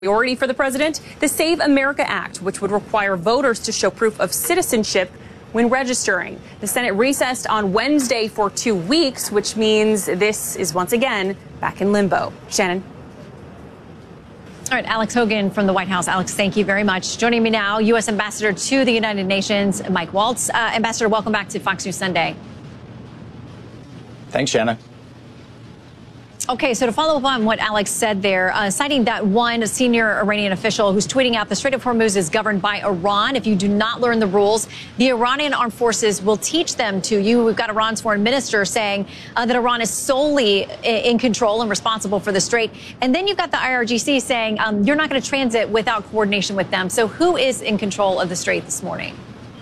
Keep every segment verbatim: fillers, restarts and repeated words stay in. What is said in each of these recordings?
Priority for the president, the Save America Act, which would require voters to show proof of citizenship when registering. The Senate recessed on Wednesday for two weeks, which means this is once again back in limbo. Shannon. All right, Alex Hogan from the White House. Alex, thank you very much. Joining me now, U S Ambassador to the United Nations, Mike Waltz. Uh, Ambassador, welcome back to Fox News Sunday. Thanks, Shannon. Okay, so to follow up on what Alex said there, uh, citing that one senior Iranian official who's tweeting out the Strait of Hormuz is governed by Iran. If you do not learn the rules, the Iranian armed forces will teach them to you. We've got Iran's foreign minister saying uh, that Iran is solely in control and responsible for the Strait. And then you've got the I R G C saying um, you're not going to transit without coordination with them. So who is in control of the Strait this morning?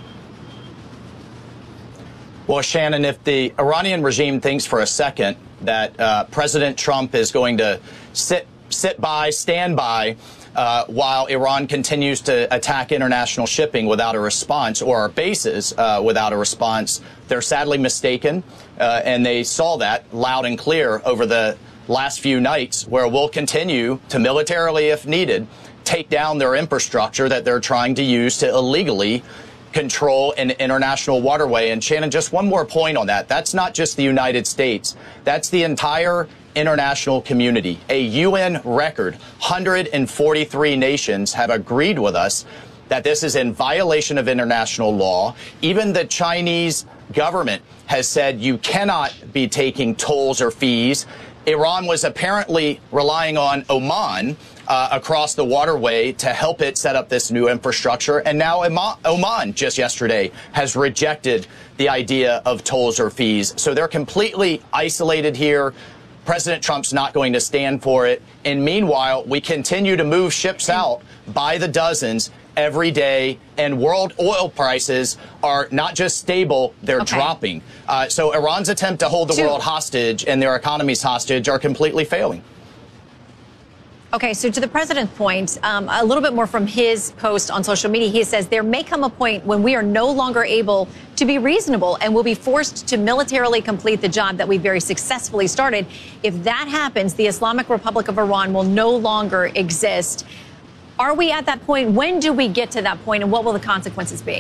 Well, Shannon, if the Iranian regime thinks for a second that uh, President Trump is going to sit sit by, stand by, uh, while Iran continues to attack international shipping without a response, or our bases uh, without a response, they're sadly mistaken. Uh, and they saw that loud and clear over the last few nights, where we'll continue to militarily, if needed, take down their infrastructure that they're trying to use to illegally control an international waterway. And Shannon, just one more point on that. That's not just the United States. That's the entire international community. A U N record, one hundred forty-three nations have agreed with us that this is in violation of international law. Even the Chinese government has said you cannot be taking tolls or fees. Iran was apparently relying on Oman Uh, across the waterway to help it set up this new infrastructure. And now Oman, just yesterday, has rejected the idea of tolls or fees. So they're completely isolated here. President Trump's not going to stand for it. And meanwhile, we continue to move ships out by the dozens every day. And world oil prices are not just stable, they're okay. dropping. Uh, so Iran's attempt to hold the world hostage and their economies hostage are completely failing. Okay, so to the president's point, um, a little bit more from his post on social media. He says there may come a point when we are no longer able to be reasonable and will be forced to militarily complete the job that we very successfully started. If that happens, the Islamic Republic of Iran will no longer exist. Are we at that point? When do we get to that point, and what will the consequences be?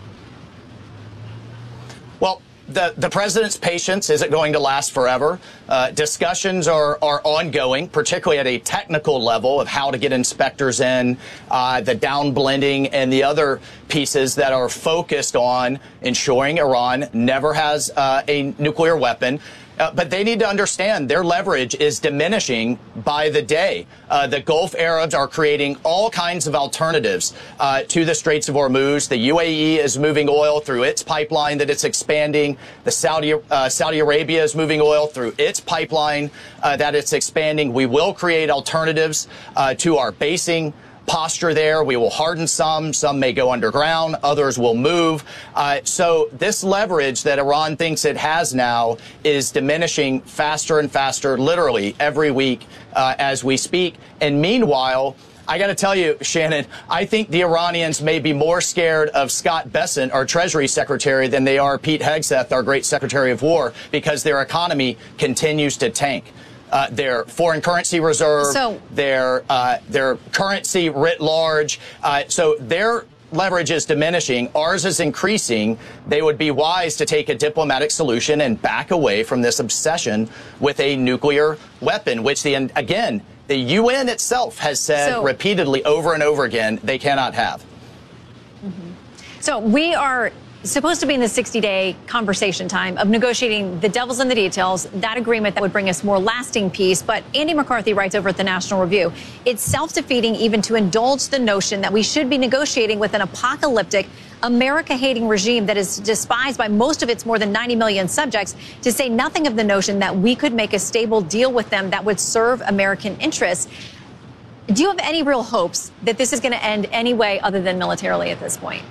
Well, The, the president's patience isn't going to last forever. Uh, discussions are, are ongoing, particularly at a technical level of how to get inspectors in, uh, the down blending and the other pieces that are focused on ensuring Iran never has uh, a nuclear weapon. Uh, but they need to understand their leverage is diminishing by the day. Uh, the Gulf Arabs are creating all kinds of alternatives uh, to the Straits of Hormuz. The U A E is moving oil through its pipeline that it's expanding. The Saudi uh, Saudi Arabia is moving oil through its pipeline uh, that it's expanding. We will create alternatives uh, to our basing posture there. We will harden some. Some may go underground. Others will move. Uh, so this leverage that Iran thinks it has now is diminishing faster and faster, literally every week uh, as we speak. And meanwhile, I got to tell you, Shannon, I think the Iranians may be more scared of Scott Bessent, our Treasury Secretary, than they are Pete Hegseth, our great Secretary of War, because their economy continues to tank. Uh, their foreign currency reserve, so, their uh, their currency writ large. Uh, so their leverage is diminishing. Ours is increasing. They would be wise to take a diplomatic solution and back away from this obsession with a nuclear weapon, which, the again, the U N itself has said so, repeatedly over and over again they cannot have. Mm-hmm. So we are supposed to be in the sixty-day conversation time of negotiating the devil's in the details, that agreement that would bring us more lasting peace. But Andy McCarthy writes over at the National Review, it's self-defeating even to indulge the notion that we should be negotiating with an apocalyptic, America-hating regime that is despised by most of its more than ninety million subjects, to say nothing of the notion that we could make a stable deal with them that would serve American interests. Do you have any real hopes that this is going to end any way other than militarily at this point?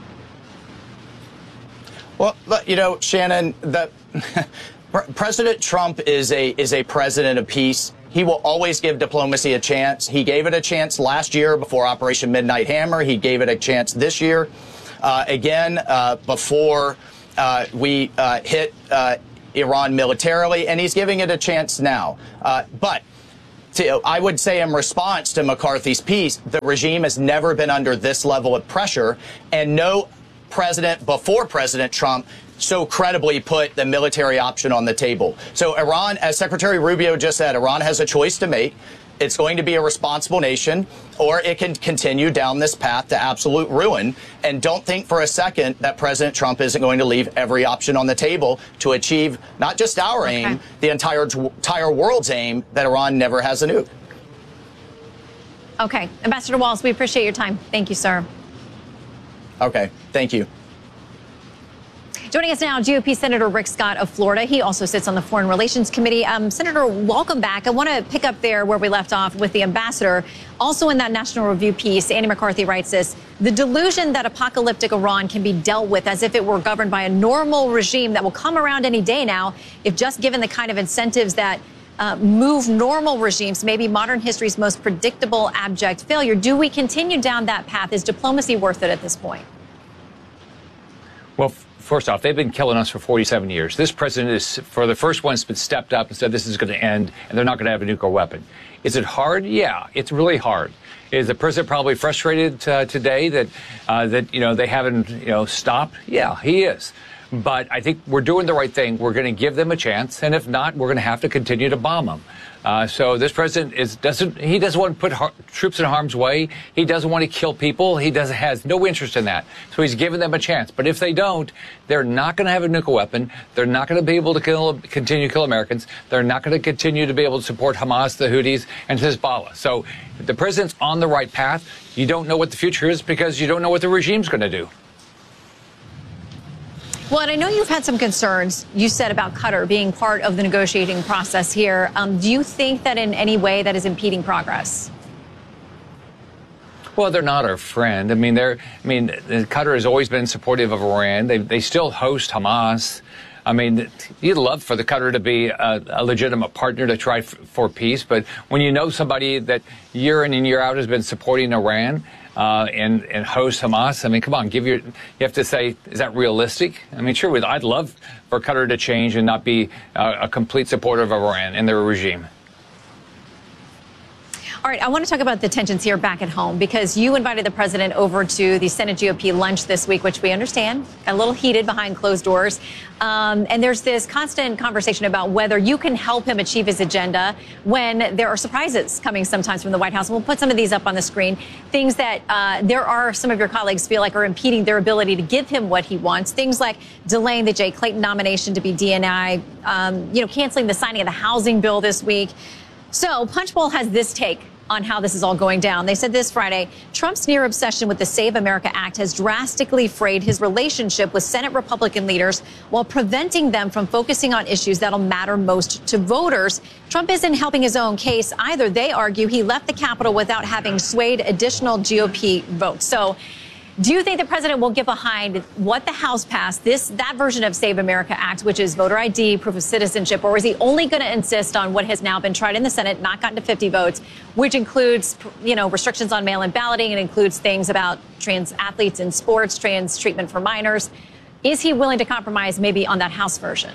Well, you know, Shannon, the, President Trump is a is a president of peace. He will always give diplomacy a chance. He gave it a chance last year before Operation Midnight Hammer. He gave it a chance this year. Uh, again, uh, before uh, we uh, hit uh, Iran militarily, and he's giving it a chance now. Uh, but to, I would say in response to McCarthy's piece, the regime has never been under this level of pressure, and no president before President Trump so credibly put the military option on the table. So Iran, as Secretary Rubio just said, Iran has a choice to make. It's going to be a responsible nation, or it can continue down this path to absolute ruin. And don't think for a second that President Trump isn't going to leave every option on the table to achieve not just our okay. aim, the entire, entire world's aim, that Iran never has a nuke. Okay. Ambassador Walz, we appreciate your time. Thank you, sir. Okay. Thank you. Joining us now, G O P Senator Rick Scott of Florida. He also sits on the Foreign Relations Committee. Um, Senator, welcome back. I want to pick up there where we left off with the ambassador. Also in that National Review piece, Andy McCarthy writes this: the delusion that apocalyptic Iran can be dealt with as if it were governed by a normal regime that will come around any day now, if just given the kind of incentives that uh, move normal regimes, maybe modern history's most predictable abject failure. Do we continue down that path? Is diplomacy worth it at this point? Well, first off, they've been killing us for forty-seven years. This president is, for the first one, has been stepped up and said this is going to end and they're not going to have a nuclear weapon. Is it hard? Yeah, it's really hard. Is the president probably frustrated uh, today that, uh, that, you know, they haven't, you know, stopped? Yeah, he is. But I think we're doing the right thing. We're going to give them a chance. And if not, we're going to have to continue to bomb them. Uh, so this president is doesn't he doesn't want to put har troops in harm's way. He doesn't want to kill people. He doesn't has no interest in that. So he's giving them a chance. But if they don't, they're not going to have a nuclear weapon. They're not going to be able to kill, continue to kill Americans. They're not going to continue to be able to support Hamas, the Houthis, and Hezbollah. So the president's on the right path. You don't know what the future is because you don't know what the regime's going to do. Well, and I know you've had some concerns, you said, about Qatar being part of the negotiating process here. Um, do you think that in any way that is impeding progress? Well, they're not our friend. I mean, they're. I mean, Qatar has always been supportive of Iran. They they still host Hamas. I mean, you'd love for the Qatar to be a, a legitimate partner to try f for peace, but when you know somebody that year in and year out has been supporting Iran uh, and and hosts Hamas, I mean, come on, give your. You have to say, is that realistic? I mean, sure, I'd love for Qatar to change and not be uh, a complete supporter of Iran and their regime. All right, I want to talk about the tensions here back at home, because you invited the president over to the Senate G O P lunch this week, which we understand got a little heated behind closed doors. Um, and there's this constant conversation about whether you can help him achieve his agenda when there are surprises coming sometimes from the White House. And we'll put some of these up on the screen. Things that uh, there are some of your colleagues feel like are impeding their ability to give him what he wants. Things like delaying the Jay Clayton nomination to be D N I, um, you know, canceling the signing of the housing bill this week. So Punchbowl has this take on how this is all going down. They said this Friday: Trump's near obsession with the Save America Act has drastically frayed his relationship with Senate Republican leaders while preventing them from focusing on issues that'll matter most to voters. Trump isn't helping his own case either. They argue he left the Capitol without having swayed additional G O P votes. So do you think the president will get behind what the House passed, this that version of Save America Act, which is voter I D, proof of citizenship, or is he only going to insist on what has now been tried in the Senate, not gotten to fifty votes, which includes, you know, restrictions on mail-in balloting and includes things about trans athletes in sports, trans treatment for minors? Is he willing to compromise maybe on that House version?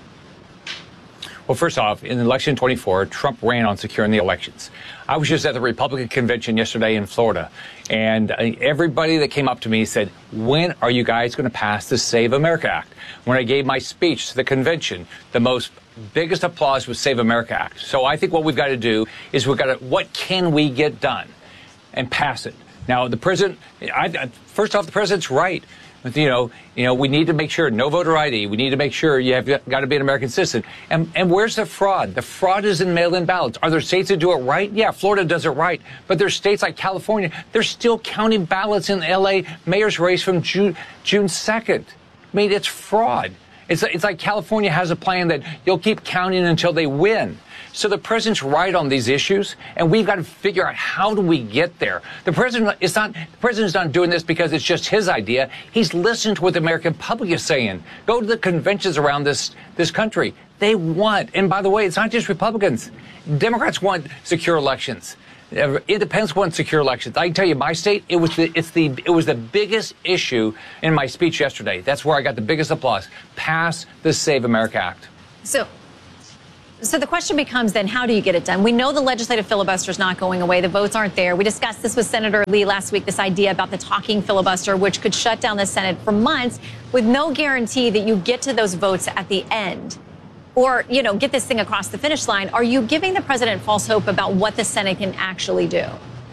Well, first off, in election twenty-four, Trump ran on securing the elections. I was just at the Republican convention yesterday in Florida, and everybody that came up to me said, when are you guys going to pass the Save America Act? When I gave my speech to the convention, the most biggest applause was Save America Act. So I think what we've got to do is we've got to, what can we get done and pass it? Now, the president, I, first off, the president's right. You know, you know, we need to make sure no voter I D. We need to make sure you have got to be an American citizen. And and where's the fraud? The fraud is in mail-in ballots. Are there states that do it right? Yeah, Florida does it right. But there's states like California. They're still counting ballots in the L A mayor's race from June June second. I mean, it's fraud. It's it's like California has a plan that you'll keep counting until they win. So the president's right on these issues, and we've got to figure out how do we get there. The president is not the president's not doing this because it's just his idea. He's listened to what the American public is saying. Go to the conventions around this this country. They want, and by the way, it's not just Republicans. Democrats want secure elections. Independents want secure elections. I can tell you, my state, it was the it's the it was the biggest issue in my speech yesterday. That's where I got the biggest applause. Pass the Save America Act. So. So the question becomes then, how do you get it done? We know the legislative filibuster is not going away. The votes aren't there. We discussed this with Senator Lee last week, this idea about the talking filibuster, which could shut down the Senate for months with no guarantee that you get to those votes at the end or, you know, get this thing across the finish line. Are you giving the president false hope about what the Senate can actually do?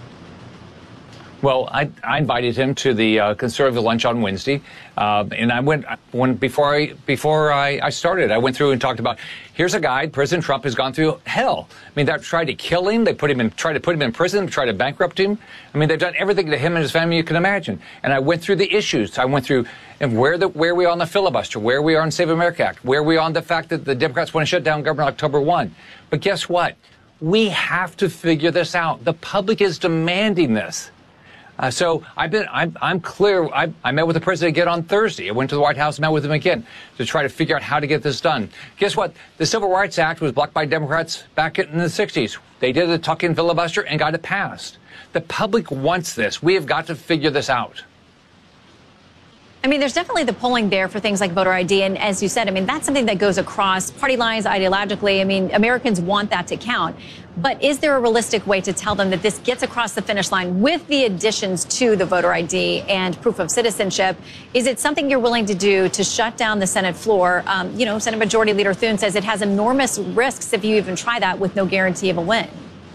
Well, I, I invited him to the uh, conservative lunch on Wednesday, uh, and I went when before I before I, I started. I went through and talked about here's a guy. President Trump has gone through hell. I mean, they tried to kill him. They put him in, tried to put him in prison. Tried to bankrupt him. I mean, they've done everything to him and his family you can imagine. And I went through the issues. I went through and where the where we are on the filibuster, where we are on Save America Act, where we are on the fact that the Democrats want to shut down government October first. But guess what? We have to figure this out. The public is demanding this. Uh, so I've been, I'm, I'm clear. I, I met with the president again on Thursday. I went to the White House, met with him again to try to figure out how to get this done. Guess what? The Civil Rights Act was blocked by Democrats back in the sixties. They did a tuck-in filibuster and got it passed. The public wants this. We have got to figure this out. I mean, there's definitely the polling there for things like voter I D. And as you said, I mean, that's something that goes across party lines ideologically. I mean, Americans want that to count. But is there a realistic way to tell them that this gets across the finish line with the additions to the voter I D and proof of citizenship? Is it something you're willing to do to shut down the Senate floor? Um, you know, Senate Majority Leader Thune says it has enormous risks if you even try that with no guarantee of a win.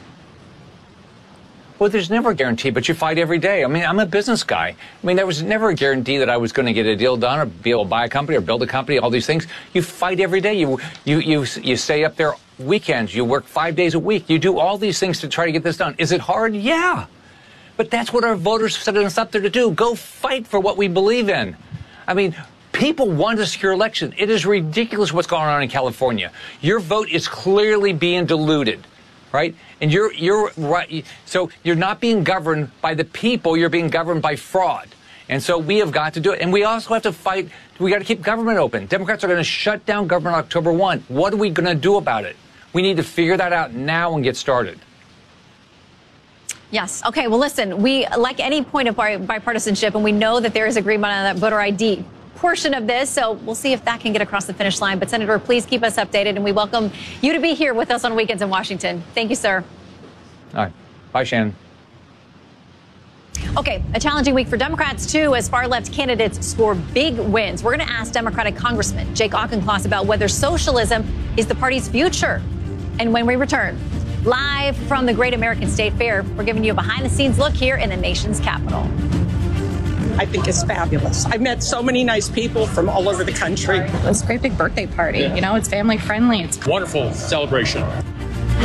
Well, there's never a guarantee, but you fight every day. I mean, I'm a business guy. I mean, there was never a guarantee that I was going to get a deal done or be able to buy a company or build a company, all these things. You fight every day. You, you, you, you stay up there weekends. You work five days a week. You do all these things to try to get this done. Is it hard? Yeah. But that's what our voters set us up there to do. Go fight for what we believe in. I mean, people want a secure election. It is ridiculous what's going on in California. Your vote is clearly being diluted. Right? And you're you're right. So you're not being governed by the people. You're being governed by fraud. And so we have got to do it. And we also have to fight. We got to keep government open. Democrats are going to shut down government October first. What are we going to do about it? We need to figure that out now and get started. Yes. Okay. Well, listen, we like any point of bipartisanship, and we know that there is agreement on that voter I D portion of this, so we'll see if that can get across the finish line. But Senator, please keep us updated, and we welcome you to be here with us on Weekends in Washington. Thank you, sir. All right. Bye, Shannon. Okay, a challenging week for Democrats, too, as far-left candidates score big wins. We're going to ask Democratic Congressman Jake Auchincloss about whether socialism is the party's future. And when we return, live from the Great American State Fair, we're giving you a behind-the-scenes look here in the nation's capital. I think it's fabulous. I've met so many nice people from all over the country. It's a great big birthday party. You know, it's family friendly. It's wonderful celebration.